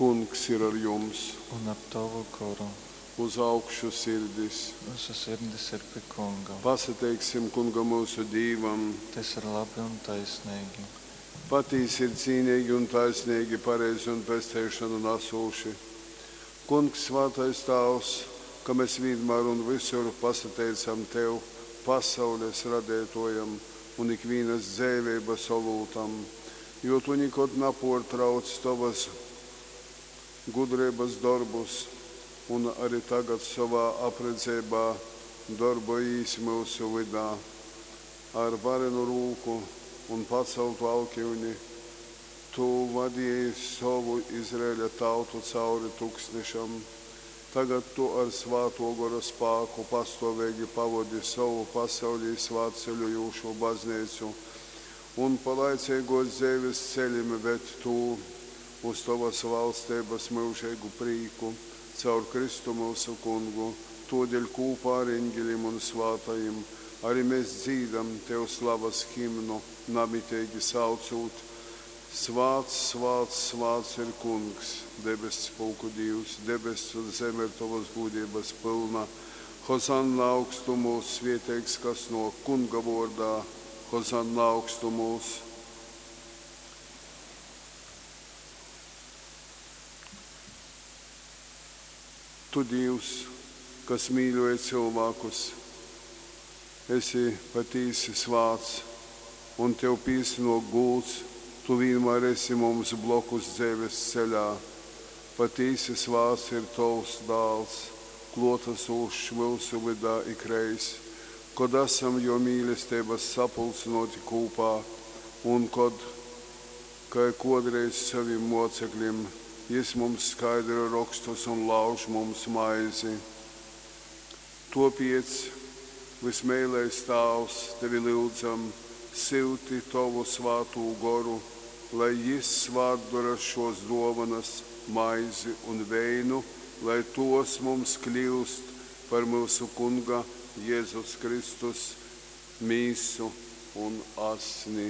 Kungs ir ar jums. Un ap tavu garu. Uz augšu sirdis. Mūsu sirdis ir pie Kunga. Pasateiksim Kunga mūsu Dīvam. Tas ir labi un taisnīgi. Patīsi ir cīnīgi un taisnīgi, pareizi un pestēšanu nasūši. Kungs, svētais Tēvs, ka mēs vienmēr un visur pasateicam Tev, pasaules radētojam un ikvienas dzēvības solūtam, jo Tu nikod nepārtrauc Tavas gudrības darbus, un arī tagad savā apredzībā darbojas mūsu vidā ar varenu rūku un paceltu alkivni. Tu vadīji savu Izraēļa tautu cauri tūkstnešam. Tagad Tu ar svāto gara spēku pastāvīgi pavadi savu pasaulī svētceļojošo baznīcu un pa laicīgos dzīves ceļiem ved Tu uz Tavas valstības mūžīgu prīku caur Kristu mūsu Kungu. Todēļ kopā ar eņģeļiem un svātajiem arī mēs dzīdam Tev slavas himnu, namitīgi saucot: Svāts, svāts, svāts ir Kungs, debesu spēku Dievs, debesu un zeme ir Tavas būtības pilna. Hosanna augstumos, svētīgs, kas no Kunga vārdā, Hosanna augstumos. Tu, Dievs, kas mīļoji cilvēkus, esi patīsi svāts un Tev pīsno gults. Tu vienmēr esi mums blokus dzīves ceļā. Patīsi svāts ir Tavs dāls, klotasūšs mūsu vidā ikreiz, kad esam jo mīlestības sapulcinoti kopā un kad, kā kodreiz saviem mocekļiem, Jis mums skaidra rakstus un lauž mums maizi. Tāpēc, vismīļākais Tēvs, Tevi lūdzam, silti Tavu svāto garu, lai Jis svētdara šos dāvanas, maizi un veinu, lai tos mums kļūst par mūsu Kunga Jēzus Kristus mīsu un asni.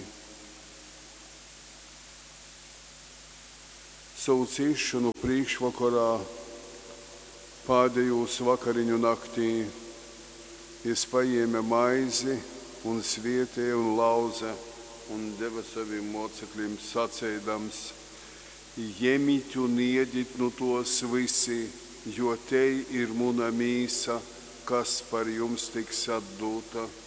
Savu cīšanu priekšvakarā, pēdējos vakariņu naktī, Jis paēma maizi un svētīja un lauza un deva saviem mocekļiem sacēdams: Ņemiet un ēdiet no tos visi, jo te ir mana mīsa, kas par jums tiks atdota.